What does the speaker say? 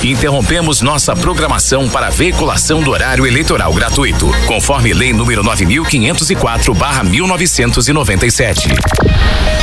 interrompemos nossa programação para a veiculação do horário eleitoral gratuito, conforme Lei número 9.504/1997.